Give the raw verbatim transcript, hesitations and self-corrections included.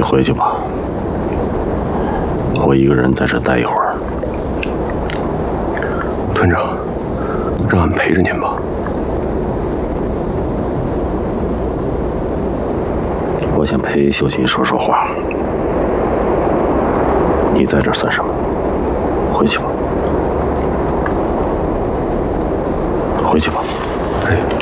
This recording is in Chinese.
回去吧，我一个人在这待一会儿。 团长，让俺陪着您吧。 我想陪秀琴说说话，你在这算什么？回去吧，回去吧。 哎。